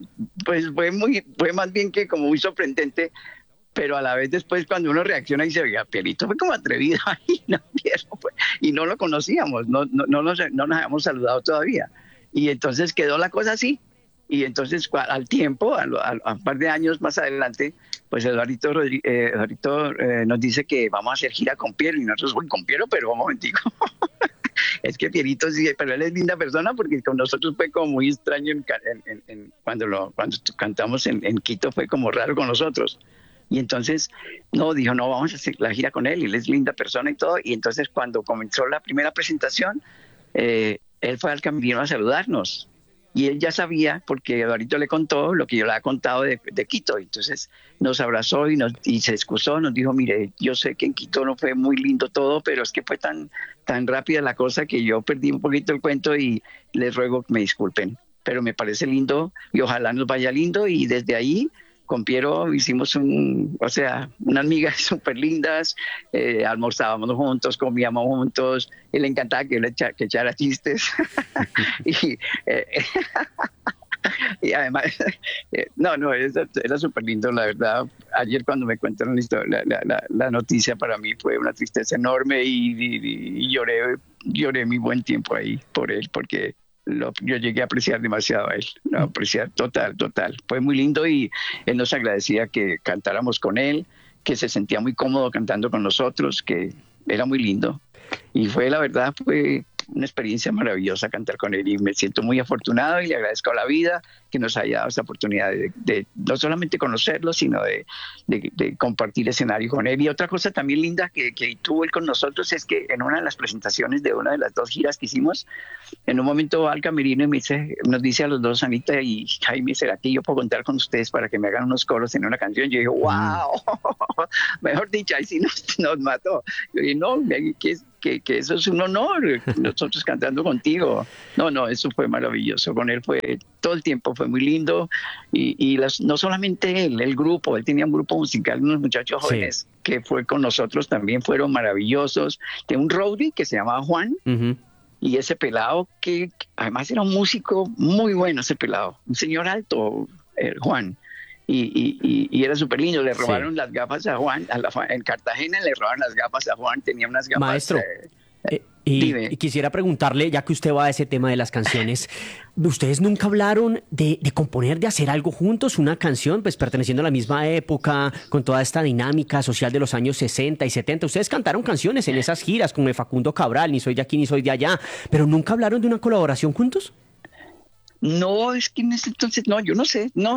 fue más bien que como muy sorprendente, pero a la vez después cuando uno reacciona y se veía, Pierito fue como atrevido ahí, ¿no? Y no lo conocíamos, no nos habíamos saludado todavía. Y entonces quedó la cosa así. Y entonces al tiempo, a un par de años más adelante, pues Eduardito nos dice que vamos a hacer gira con Piero. Y nosotros, bueno, con Piero, pero un momentico. Es que Pierito sí, pero él es linda persona porque con nosotros fue como muy extraño cuando cantamos en Quito, fue como raro con nosotros. Y entonces, dijo, vamos a hacer la gira con él, y él es linda persona y todo. Y entonces cuando comenzó la primera presentación, él fue al camerino a saludarnos. Y él ya sabía, porque Eduardito le contó lo que yo le había contado de Quito. Entonces nos abrazó y se excusó, nos dijo, mire, yo sé que en Quito no fue muy lindo todo, pero es que fue tan rápida la cosa que yo perdí un poquito el cuento y les ruego que me disculpen. Pero me parece lindo y ojalá nos vaya lindo. Y desde ahí con Piero hicimos unas migas súper lindas, almorzábamos juntos, comíamos juntos, y le encantaba que echara chistes. Y además, era súper lindo, la verdad. Ayer cuando me cuentan la noticia, para mí fue una tristeza enorme y lloré mi buen tiempo ahí por él, porque yo llegué a apreciar demasiado a él, apreciar total. Fue muy lindo y él nos agradecía que cantáramos con él, que se sentía muy cómodo cantando con nosotros, que era muy lindo. Y fue, la verdad, fue una experiencia maravillosa cantar con él y me siento muy afortunado y le agradezco a la vida que nos haya dado esta oportunidad de no solamente conocerlo, sino de compartir escenario con él. Y otra cosa también linda que tuvo él con nosotros es que en una de las presentaciones de una de las 2 giras que hicimos, en un momento va al camerino y nos dice a los dos, Anita y Jaime, ¿será que yo puedo contar con ustedes para que me hagan unos coros en una canción? Yo dije, wow, mejor dicho, ahí sí nos mató. Yo dije, no, que eso es un honor, nosotros cantando contigo. No, eso fue maravilloso. Con él todo el tiempo fue muy lindo y no solamente él, el grupo, él tenía un grupo musical, unos muchachos jóvenes que fue con nosotros, también fueron maravillosos. Tenía un roadie que se llamaba Juan y ese pelado que además era un músico muy bueno, ese pelado, un señor alto, Juan. Y era súper lindo. Le robaron las gafas a Juan. En Cartagena le robaron las gafas a Juan. Tenía unas gafas. Maestro, y quisiera preguntarle, ya que usted va a ese tema de las canciones, ¿ustedes nunca hablaron de componer, de hacer algo juntos? Una canción, pues perteneciendo a la misma época, con toda esta dinámica social de los años 60 y 70. Ustedes cantaron canciones en esas giras, como de Facundo Cabral, Ni soy de aquí ni soy de allá, pero ¿nunca hablaron de una colaboración juntos? No, es que en ese entonces, no, yo no sé, no,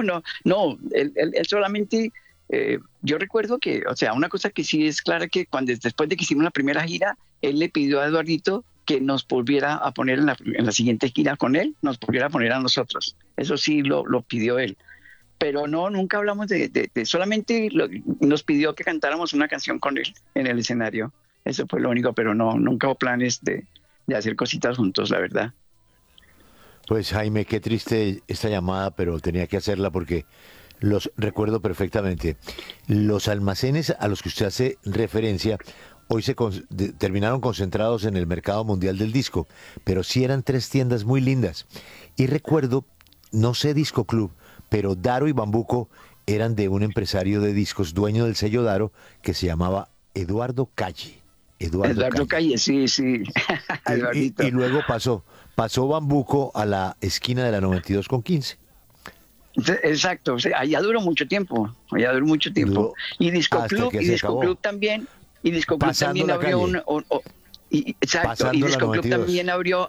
él solamente, yo recuerdo que, o sea, una cosa que sí es clara que después de que hicimos la primera gira, él le pidió a Eduardito que nos volviera a poner en la siguiente gira con él, nos volviera a poner a nosotros, eso sí lo pidió él, pero no, nunca hablamos solamente nos pidió que cantáramos una canción con él en el escenario, eso fue lo único, pero no, nunca hubo planes de hacer cositas juntos, la verdad. Pues Jaime, qué triste esta llamada, pero tenía que hacerla porque los recuerdo perfectamente. Los almacenes a los que usted hace referencia hoy terminaron concentrados en el mercado mundial del disco, pero sí eran 3 tiendas muy lindas. Y recuerdo, no sé Disco Club, pero Daro y Bambuco eran de un empresario de discos, dueño del sello Daro, que se llamaba Eduardo Calle. Eduardo Calle, sí. y luego pasó Bambuco a la esquina de la 92 con 15. Exacto, o sea, allá duró mucho tiempo. Y Disco Club también, abrió exacto, y Disco Club también abrió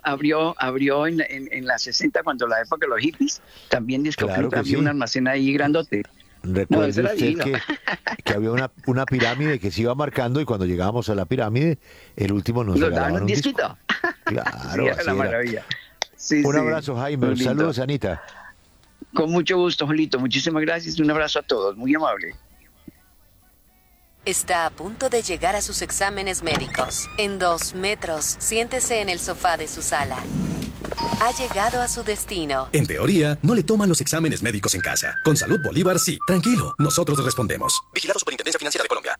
en la 60, cuando la época de los hippies, también Disco Club abrió un almacén ahí grandote. Recuerde usted que había una pirámide que se iba marcando y cuando llegábamos a la pirámide, el último nos regalaba un disco. Claro, sí, era la maravilla. Un abrazo, Jaime. Saludos, Anita. Con mucho gusto, Jolito. Muchísimas gracias. Un abrazo a todos. Muy amable. Está a punto de llegar a sus exámenes médicos. En 2 metros, siéntese en el sofá de su sala. Ha llegado a su destino. En teoría, no le toman los exámenes médicos en casa. Con Salud Bolívar, sí. Tranquilo, nosotros respondemos. Vigilado Superintendencia Financiera de Colombia.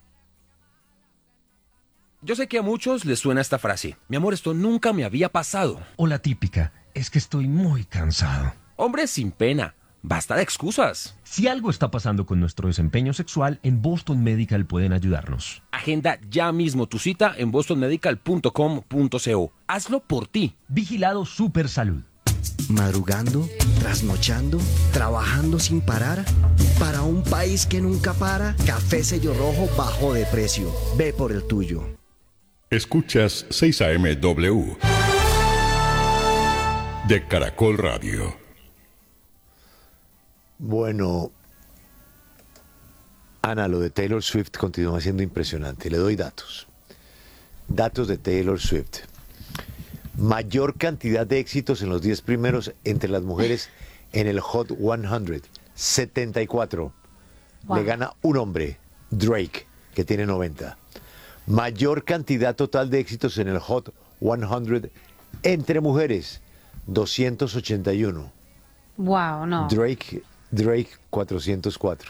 Yo sé que a muchos les suena esta frase. Mi amor, esto nunca me había pasado. O la típica, es que estoy muy cansado. Hombre, sin pena. Basta de excusas. Si algo está pasando con nuestro desempeño sexual, en Boston Medical pueden ayudarnos. Agenda ya mismo tu cita en bostonmedical.com.co. Hazlo por ti. Vigilado Supersalud. Madrugando, trasnochando, trabajando sin parar. Para un país que nunca para, Café Sello Rojo bajó de precio. Ve por el tuyo. Escuchas 6am de Caracol Radio. Bueno, Ana, lo de Taylor Swift continúa siendo impresionante. Le doy datos. Datos de Taylor Swift. Mayor cantidad de éxitos en los 10 primeros entre las mujeres en el Hot 100. 74. Wow. Le gana un hombre, Drake, que tiene 90. Mayor cantidad total de éxitos en el Hot 100 entre mujeres, 281. Wow, no. Drake 404.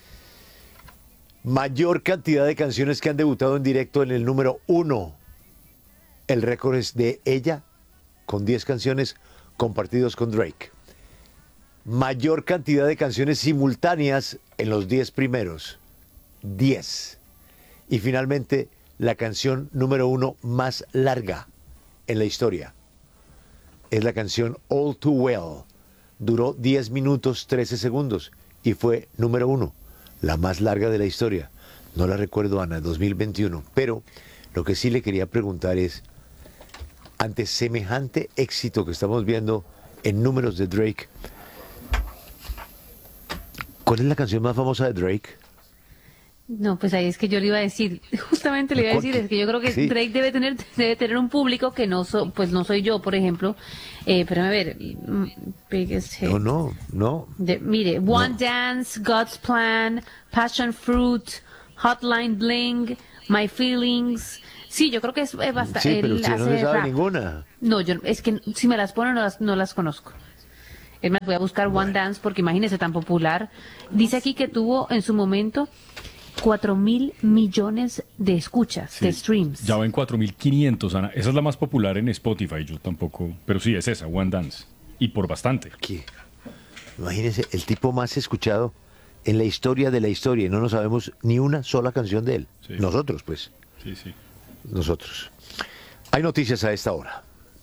Mayor cantidad de canciones que han debutado en directo en el número 1. El récord es de ella, con 10 canciones compartidos con Drake. Mayor cantidad de canciones simultáneas en los 10 primeros. 10. Y finalmente, la canción número 1 más larga en la historia. Es la canción All Too Well. Duró 10 minutos 13 segundos y fue número 1, la más larga de la historia. No la recuerdo, Ana, 2021. Pero lo que sí le quería preguntar es, ante semejante éxito que estamos viendo en números de Drake, ¿cuál es la canción más famosa de Drake? No, pues ahí es que yo le iba a decir, justamente le iba a decir, es que yo creo que sí. Drake debe tener un público que no soy yo, por ejemplo. Pero a ver, No. Mire, One Dance, God's Plan, Passion Fruit, Hotline Bling, My Feelings. Sí, yo creo que es bastante. Sí, pero usted no se sabe ninguna. No, es que si me las ponen no las conozco. Es más, voy a buscar One Dance porque imagínese tan popular. Dice aquí que tuvo en su momento 4.000 millones de escuchas, de streams. Ya va en 4.500, Ana. Esa es la más popular en Spotify, yo tampoco. Pero sí, es esa, One Dance. Y por bastante. ¿Qué? Imagínense, el tipo más escuchado en la historia de la historia. Y no nos sabemos ni una sola canción de él. Sí. Nosotros, pues. Sí. Nosotros. Hay noticias a esta hora.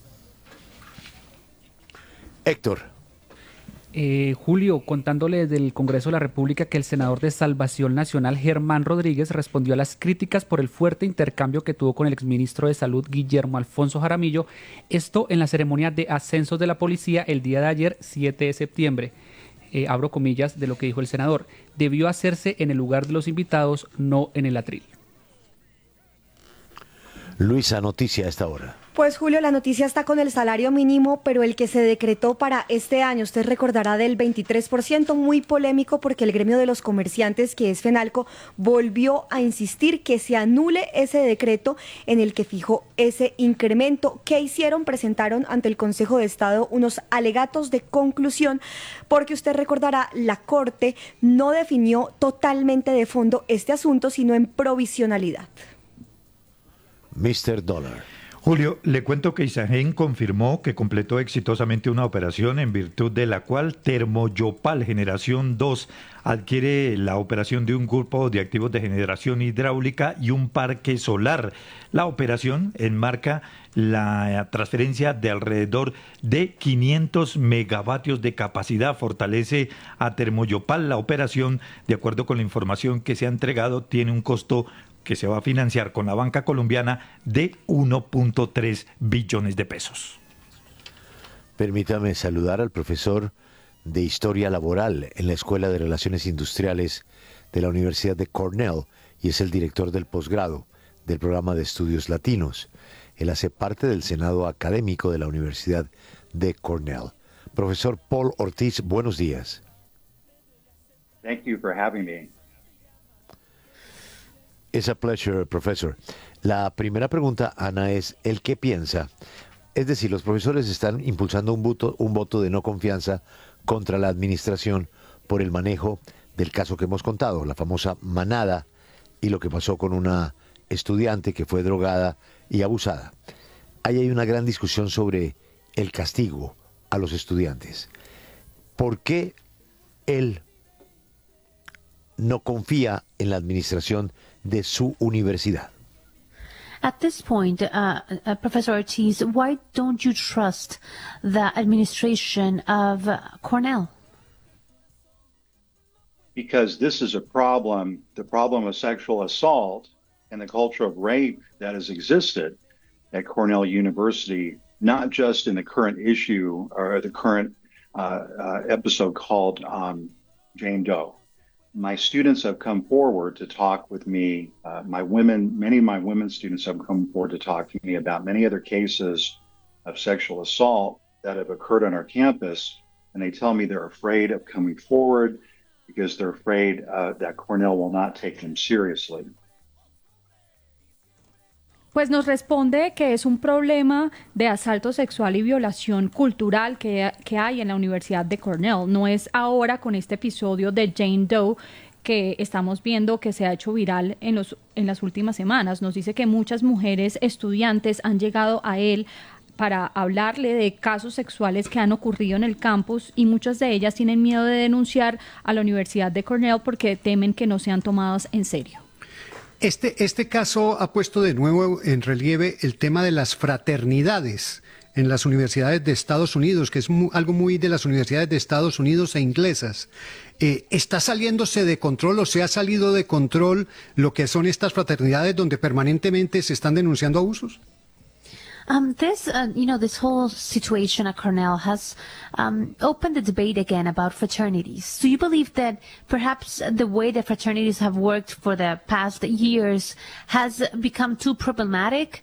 Héctor. Julio, contándole desde el Congreso de la República que el senador de Salvación Nacional, Germán Rodríguez, respondió a las críticas por el fuerte intercambio que tuvo con el exministro de Salud, Guillermo Alfonso Jaramillo, esto en la ceremonia de ascensos de la policía el día de ayer, 7 de septiembre. Abro comillas de lo que dijo el senador: debió hacerse en el lugar de los invitados, no en el atril. Luisa, noticia a esta hora. Pues Julio, la noticia está con el salario mínimo, pero el que se decretó para este año, usted recordará, del 23%, muy polémico porque el gremio de los comerciantes, que es FENALCO, volvió a insistir que se anule ese decreto en el que fijó ese incremento. ¿Qué hicieron? Presentaron ante el Consejo de Estado unos alegatos de conclusión, porque usted recordará, la Corte no definió totalmente de fondo este asunto, sino en provisionalidad. Mr. Dollar. Julio, le cuento que Isagen confirmó que completó exitosamente una operación en virtud de la cual Termoyopal Generación 2 adquiere la operación de un grupo de activos de generación hidráulica y un parque solar. La operación enmarca la transferencia de alrededor de 500 megavatios de capacidad. Fortalece a Termoyopal. La operación, de acuerdo con la información que se ha entregado, tiene un costo que se va a financiar con la banca colombiana de 1.3 billones de pesos. Permítame saludar al profesor de Historia Laboral en la Escuela de Relaciones Industriales de la Universidad de Cornell y es el director del posgrado del programa de estudios latinos. Él hace parte del Senado Académico de la Universidad de Cornell. Profesor Paul Ortiz, buenos días. Thank you for having me. It's a pleasure, profesor. La primera pregunta, Ana, es ¿el qué piensa? Es decir, los profesores están impulsando un voto de no confianza contra la administración por el manejo del caso que hemos contado, la famosa manada y lo que pasó con una estudiante que fue drogada y abusada. Ahí hay una gran discusión sobre el castigo a los estudiantes. ¿Por qué él no confía en la administración de su universidad? At this point, Professor Ortiz, why don't you trust the administration of Cornell? Because this is a problem, the problem of sexual assault and the culture of rape that has existed at Cornell University, not just in the current issue or the current episode called Jane Doe. My students have come forward to talk with me. Many of my women students have come forward to talk to me about many other cases of sexual assault that have occurred on our campus. And they tell me they're afraid of coming forward because they're afraid that Cornell will not take them seriously. Pues nos responde que es un problema de asalto sexual y violación cultural que hay en la Universidad de Cornell. No es ahora con este episodio de Jane Doe que estamos viendo que se ha hecho viral en las últimas semanas. Nos dice que muchas mujeres estudiantes han llegado a él para hablarle de casos sexuales que han ocurrido en el campus y muchas de ellas tienen miedo de denunciar a la Universidad de Cornell porque temen que no sean tomadas en serio. Este caso ha puesto de nuevo en relieve el tema de las fraternidades en las universidades de Estados Unidos, que es algo muy de las universidades de Estados Unidos e inglesas. ¿Está saliéndose de control o se ha salido de control lo que son estas fraternidades donde permanentemente se están denunciando abusos? This whole situation at Cornell has opened the debate again about fraternities. Do you believe that perhaps the way that fraternities have worked for the past years has become too problematic?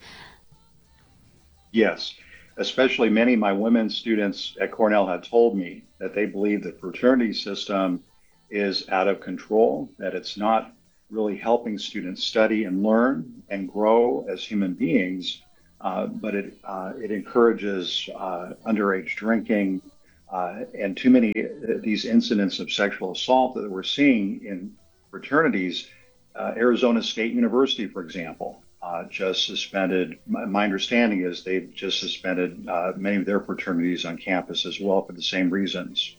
Yes, especially many of my women students at Cornell have told me that they believe the fraternity system is out of control, that it's not really helping students study and learn and grow as human beings, but it encourages underage drinking and too many these incidents of sexual assault that we're seeing in fraternities. Arizona State University, for example, just suspended, my understanding is they've just suspended many of their fraternities on campus as well for the same reasons.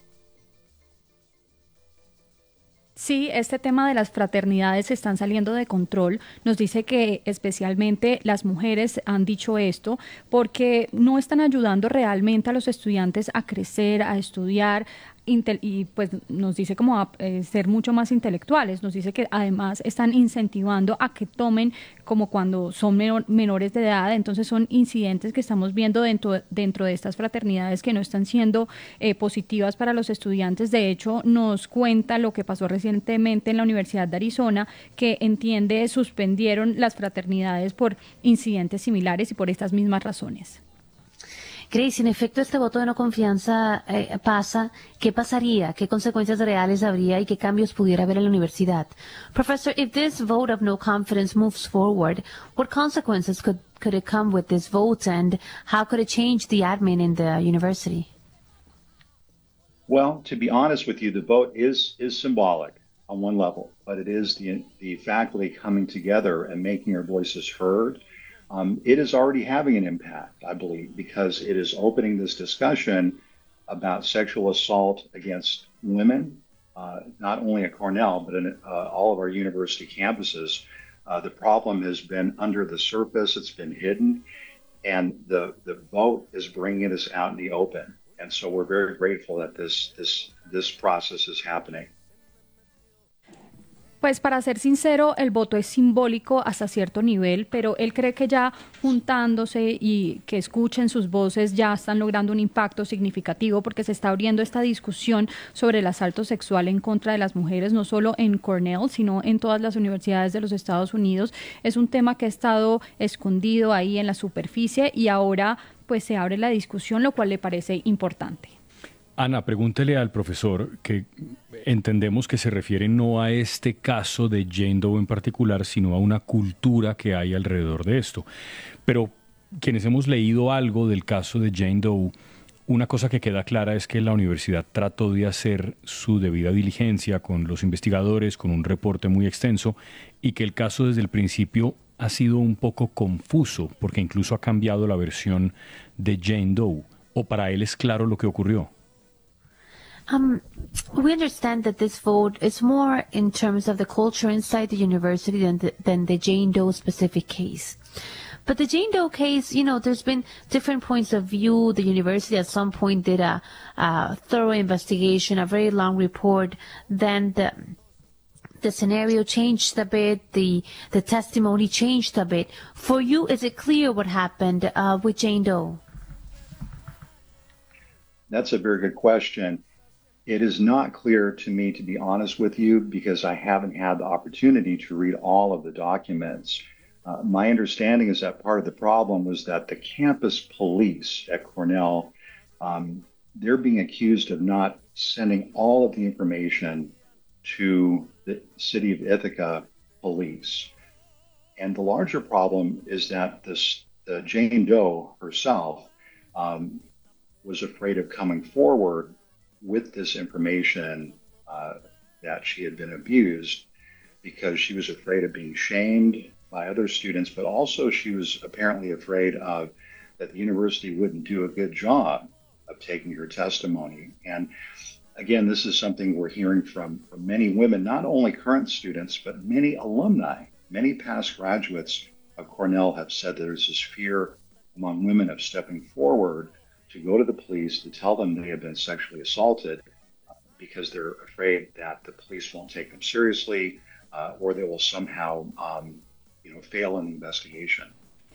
Sí, este tema de las fraternidades están saliendo de control. Nos dice que especialmente las mujeres han dicho esto porque no están ayudando realmente a los estudiantes a crecer, a estudiar, y pues nos dice como a ser mucho más intelectuales. Nos dice que además están incentivando a que tomen como cuando son menores de edad. Entonces son incidentes que estamos viendo dentro de estas fraternidades que no están siendo positivas para los estudiantes. De hecho, nos cuenta lo que pasó recientemente en la Universidad de Arizona, que suspendieron las fraternidades por incidentes similares y por estas mismas razones. Grace, en efecto, este voto de no confianza pasa, ¿qué pasaría? ¿Qué consecuencias reales habría y qué cambios pudiera haber en la universidad? Professor, if this vote of no confidence moves forward, what consequences could it come with this vote, and how could it change the admin in the university? Well, to be honest with you, the vote is symbolic on one level, but it is the faculty coming together and making their voices heard. It is already having an impact, I believe, because it is opening this discussion about sexual assault against women, not only at Cornell, but in all of our university campuses. The problem has been under the surface, it's been hidden, and the vote is bringing us out in the open. And so we're very grateful that this process is happening. Pues para ser sincero, el voto es simbólico hasta cierto nivel, pero él cree que ya juntándose y que escuchen sus voces ya están logrando un impacto significativo, porque se está abriendo esta discusión sobre el asalto sexual en contra de las mujeres, no solo en Cornell, sino en todas las universidades de los Estados Unidos. Es un tema que ha estado escondido ahí en la superficie y ahora pues se abre la discusión, lo cual le parece importante. Ana, pregúntele al profesor, que entendemos que se refiere no a este caso de Jane Doe en particular, sino a una cultura que hay alrededor de esto. Pero quienes hemos leído algo del caso de Jane Doe, una cosa que queda clara es que la universidad trató de hacer su debida diligencia con los investigadores, con un reporte muy extenso, y que el caso desde el principio ha sido un poco confuso, porque incluso ha cambiado la versión de Jane Doe. ¿O para él es claro lo que ocurrió? We understand that this vote is more in terms of the culture inside the university than the Jane Doe specific case. But the Jane Doe case, there's been different points of view. The university at some point did a thorough investigation, a very long report. Then the scenario changed a bit. The testimony changed a bit. For you, is it clear what happened with Jane Doe? That's a very good question. It is not clear to me, to be honest with you, because I haven't had the opportunity to read all of the documents. My understanding is that part of the problem was that the campus police at Cornell, they're being accused of not sending all of the information to the city of Ithaca police. And the larger problem is that Jane Doe herself was afraid of coming forward with this information that she had been abused, because she was afraid of being shamed by other students, but also she was apparently afraid of that the university wouldn't do a good job of taking her testimony. And again, this is something we're hearing from many women, not only current students, but many alumni. Many past graduates of Cornell have said there's this fear among women of stepping forward to go to the police to tell them they have been sexually assaulted because they're afraid that the police won't take them seriously or they will somehow fail in the investigation.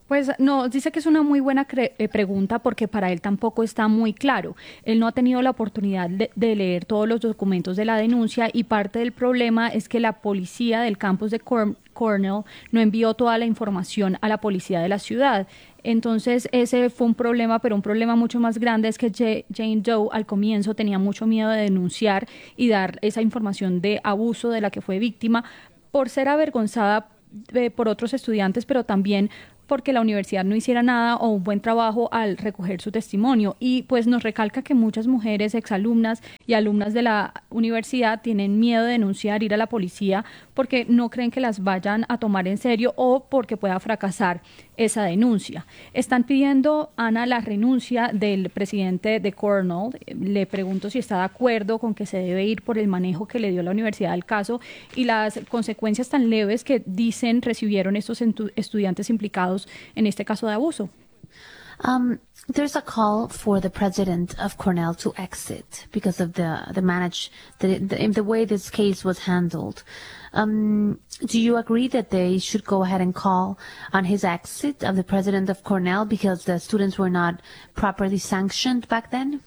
Pues no, dice que es una muy buena pregunta porque para él tampoco está muy claro. Él no ha tenido la oportunidad de leer todos los documentos de la denuncia y parte del problema es que la policía del campus de Cornell no envió toda la información a la policía de la ciudad. Entonces ese fue un problema, pero un problema mucho más grande es que Jane Doe al comienzo tenía mucho miedo de denunciar y dar esa información de abuso de la que fue víctima por ser avergonzada por otros estudiantes, pero también porque la universidad no hiciera nada o un buen trabajo al recoger su testimonio. Y pues nos recalca que muchas mujeres, exalumnas y alumnas de la universidad tienen miedo de denunciar, ir a la policía, porque no creen que las vayan a tomar en serio o porque pueda fracasar esa denuncia. Están pidiendo, Ana, la renuncia del presidente de Cornell. Le pregunto si está de acuerdo con que se debe ir por el manejo que le dio la universidad al caso y las consecuencias tan leves que dicen recibieron estos estudiantes implicados en este caso de abuso. There's a call for the president of Cornell to exit because of the way this case was handled. Do you agree that they should go ahead and call on his exit of the president of Cornell because the students were not properly sanctioned back then?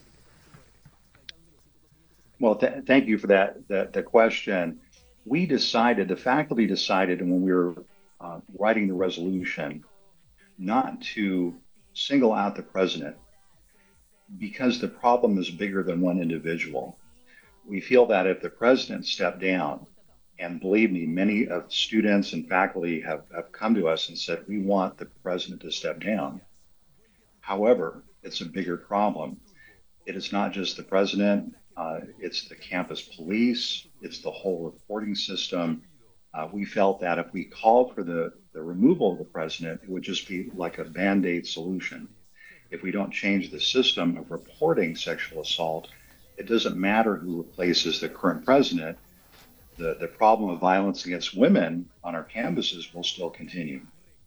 Well, thank you for the question. The faculty decided when we were writing the resolution not to single out the president because the problem is bigger than one individual. We feel that if the president stepped down, and believe me, many of students and faculty have come to us and said, we want the president to step down. However, it's a bigger problem. It is not just the president, it's the campus police, it's the whole reporting system. We felt that if we called for the removal of the president, it would just be like a Band-Aid solution. If we don't change the system of reporting sexual assault, it doesn't matter who replaces the current president. The problem of violence against women on our campuses will still continue.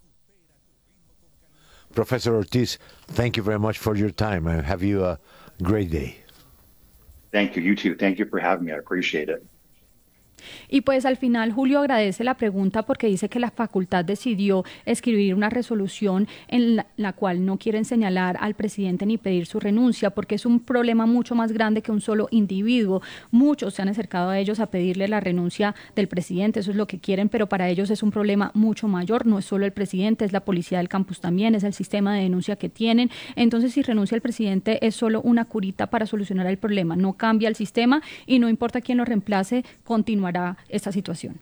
Professor Ortiz, thank you very much for your time and have you a great day. Thank you, you too. Thank you for having me. I appreciate it. Y pues al final Julio agradece la pregunta porque dice que la facultad decidió escribir una resolución en la cual no quieren señalar al presidente ni pedir su renuncia porque es un problema mucho más grande que un solo individuo. Muchos se han acercado a ellos a pedirle la renuncia del presidente, eso es lo que quieren, pero para ellos es un problema mucho mayor, no es solo el presidente, es la policía del campus también, es el sistema de denuncia que tienen. Entonces si renuncia el presidente es solo una curita para solucionar el problema, no cambia el sistema y no importa quién lo reemplace, continuará esta situación.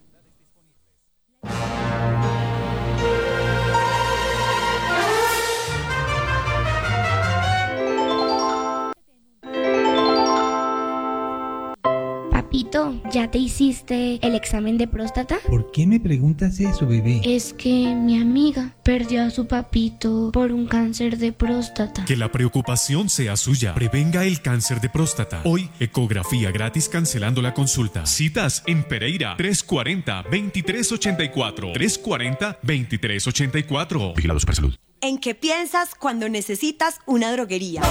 Papito, ¿ya te hiciste el examen de próstata? ¿Por qué me preguntas eso, bebé? Es que mi amiga perdió a su papito por un cáncer de próstata. Que la preocupación sea suya. Prevenga el cáncer de próstata. Hoy, ecografía gratis cancelando la consulta. Citas en Pereira, 340-2384. 340-2384. Vigilado Supersalud. ¿En qué piensas cuando necesitas una droguería?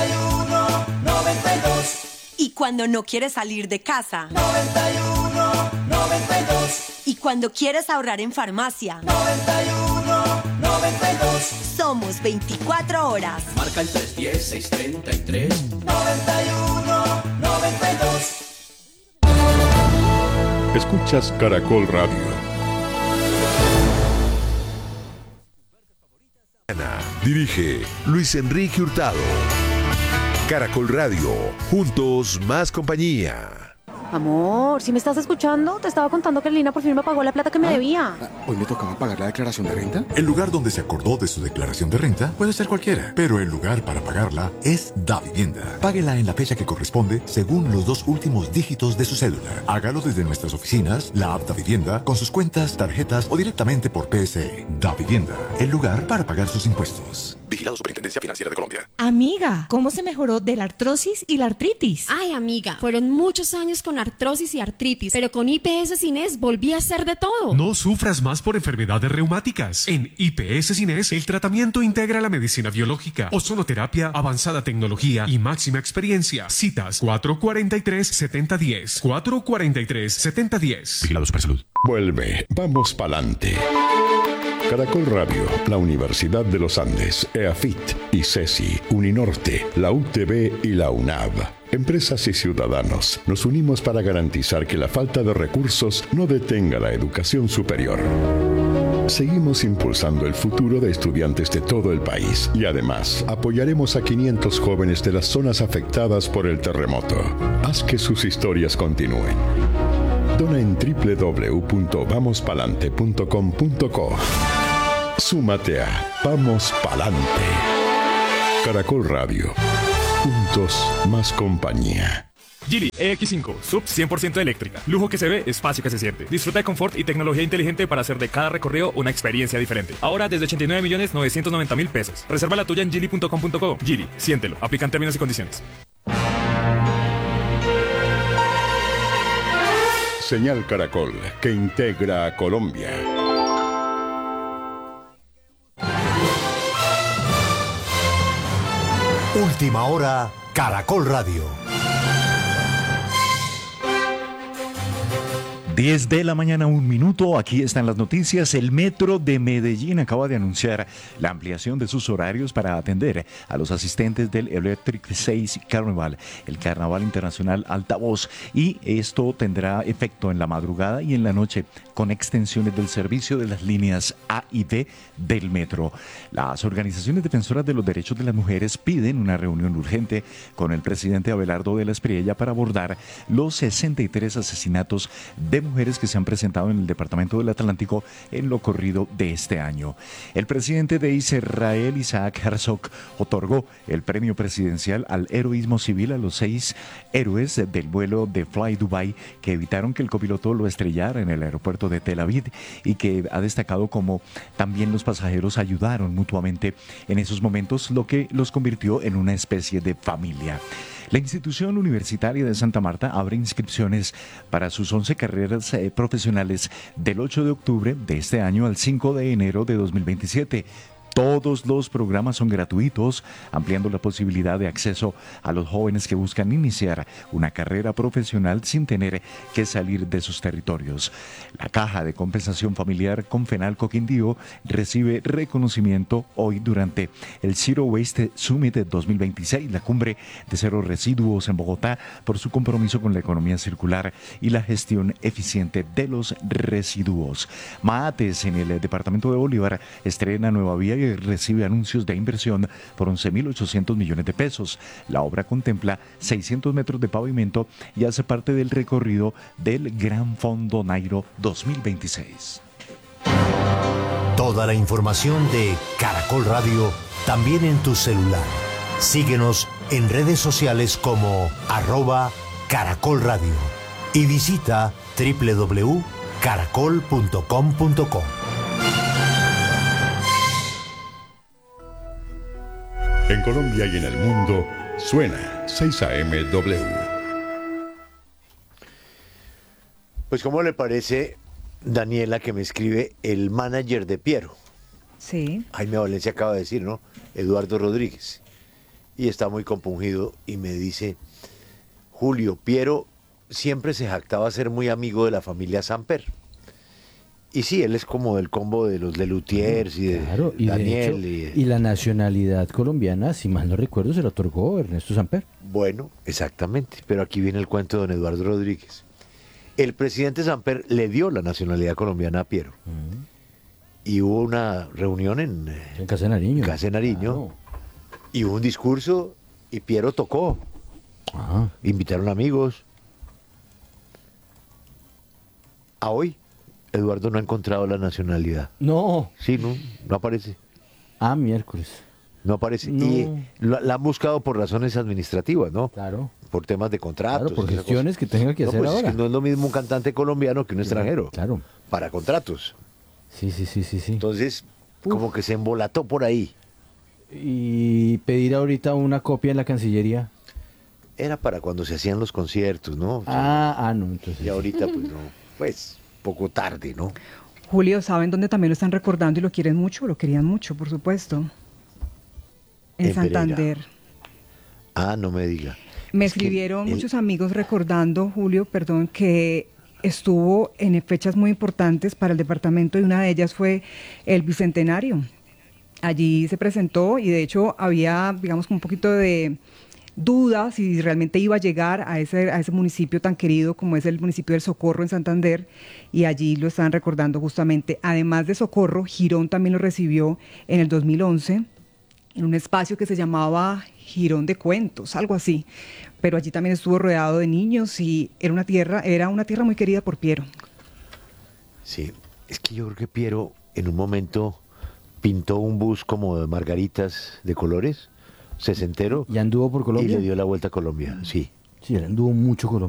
91-92. Y cuando no quieres salir de casa. 91-92. Y cuando quieres ahorrar en farmacia. 91-92. Somos 24 horas. Marca el 310-633. 91-92. Escuchas Caracol Radio. Dirige Luis Enrique Hurtado. Caracol Radio, juntos más compañía. Amor, ¿sí me estás escuchando? Te estaba contando que Lina por fin me pagó la plata que me debía. ¿Hoy me tocaba pagar la declaración de renta? El lugar donde se acordó de su declaración de renta puede ser cualquiera, pero el lugar para pagarla es Davivienda. Páguela en la fecha que corresponde según los 2 últimos dígitos de su cédula. Hágalo desde nuestras oficinas, la app Davivienda, con sus cuentas, tarjetas o directamente por PSE. Davivienda, el lugar para pagar sus impuestos. Vigilado Superintendencia Financiera de Colombia. Amiga, ¿cómo se mejoró de la artrosis y la artritis? Ay, amiga, fueron muchos años con artrosis y artritis, pero con IPS Cines volví a hacer de todo. No sufras más por enfermedades reumáticas. En IPS Cines, el tratamiento integra la medicina biológica, ozonoterapia, avanzada tecnología y máxima experiencia. Citas 443-7010. 443-7010. Vigilado Supersalud. Vuelve, vamos pa'lante. Caracol Radio, la Universidad de los Andes, EAFIT, ICESI, Uninorte, la UTB y la UNAV. Empresas y ciudadanos nos unimos para garantizar que la falta de recursos no detenga la educación superior. Seguimos impulsando el futuro de estudiantes de todo el país y además apoyaremos a 500 jóvenes de las zonas afectadas por el terremoto. Haz que sus historias continúen. Dona en www.vamospalante.com.co. Súmate a Vamos Palante. Caracol Radio. Juntos, más compañía. Geely EX5, sub 100% eléctrica. Lujo que se ve, espacio que se siente. Disfruta de confort y tecnología inteligente para hacer de cada recorrido una experiencia diferente. Ahora desde 89.990.000 pesos. Reserva la tuya en geely.com.co. Geely, siéntelo. Aplican términos y condiciones. Señal Caracol, que integra a Colombia. Última hora, Caracol Radio. 10 de la mañana, 1 minuto. Aquí están las noticias. El Metro de Medellín acaba de anunciar la ampliación de sus horarios para atender a los asistentes del Electric 6 Carnival, el Carnaval Internacional Altavoz. Y esto tendrá efecto en la madrugada y en la noche, con extensiones del servicio de las líneas A y B del metro. Las organizaciones defensoras de los derechos de las mujeres piden una reunión urgente con el presidente Abelardo de la Espriella para abordar los 63 asesinatos de mujeres que se han presentado en el Departamento del Atlántico en lo corrido de este año. El presidente de Israel, Isaac Herzog, otorgó el premio presidencial al heroísmo civil a los 6 héroes del vuelo de Fly Dubai que evitaron que el copiloto lo estrellara en el aeropuerto de Tel Aviv, y que ha destacado como también los pasajeros ayudaron mutuamente en esos momentos, lo que los convirtió en una especie de familia. La institución universitaria de Santa Marta abre inscripciones para sus 11 carreras profesionales del 8 de octubre de este año al 5 de enero de 2027. Todos los programas son gratuitos, ampliando la posibilidad de acceso a los jóvenes que buscan iniciar una carrera profesional sin tener que salir de sus territorios. La Caja de Compensación Familiar Confenalco Quindío recibe reconocimiento hoy durante el Zero Waste Summit 2026, la cumbre de cero residuos en Bogotá, por su compromiso con la economía circular y la gestión eficiente de los residuos. Maates, en el departamento de Bolívar, estrena nueva vía y recibe anuncios de inversión por 11.800 millones de pesos. La obra contempla 600 metros de pavimento y hace parte del recorrido del Gran Fondo Nairo 2026. Toda la información de Caracol Radio también en tu celular. Síguenos en redes sociales como @Caracol Radio y visita www.caracol.com.co. En Colombia y en el mundo, suena 6AMW. Pues, ¿cómo le parece, Daniela, que me escribe el manager de Piero? Sí. Jaime Valencia acaba de decir, ¿no? Eduardo Rodríguez. Y está muy compungido y me dice: Julio, Piero siempre se jactaba ser muy amigo de la familia Samper. Y sí, él es como del combo de los Lelutiers y de Daniel. De hecho, y la nacionalidad colombiana, si mal no recuerdo, se la otorgó Ernesto Samper. Bueno, exactamente. Pero aquí viene el cuento de don Eduardo Rodríguez. El presidente Samper le dio la nacionalidad colombiana a Piero. Y hubo una reunión en Casa de Nariño. Claro. Y hubo un discurso y Piero tocó. Invitaron amigos. A hoy, Eduardo no ha encontrado la nacionalidad. No. Sí, no aparece. Miércoles. No aparece. No. Y la han buscado por razones administrativas, ¿no? Claro. Por temas de contratos. Claro, por gestiones que tenga que hacer pues ahora. Es que no es lo mismo un cantante colombiano que un extranjero. Claro. Para contratos. Sí. Entonces, como que se embolató por ahí. Y pedir ahorita una copia en la Cancillería. Era para cuando se hacían los conciertos, ¿no? No, entonces. Y ahorita, pues no. Pues, poco tarde, ¿no? Julio, ¿saben dónde también lo están recordando y lo quieren mucho? Lo querían mucho, por supuesto. En Santander. No me diga. Me escribieron muchos amigos recordando, Julio, que estuvo en fechas muy importantes para el departamento y una de ellas fue el Bicentenario. Allí se presentó y de hecho había, digamos, un poquito de dudas si realmente iba a llegar a ese municipio tan querido como es el municipio del Socorro en Santander, y allí lo están recordando justamente. Además de Socorro, Girón también lo recibió en el 2011 en un espacio que se llamaba Girón de Cuentos, algo así, pero allí también estuvo rodeado de niños y era una tierra muy querida por Piero. Sí, es que yo creo que Piero en un momento pintó un bus como de margaritas de colores, sesentero. Y anduvo por Colombia. Y le dio la vuelta a Colombia, sí. Sí, él anduvo mucho Colombia.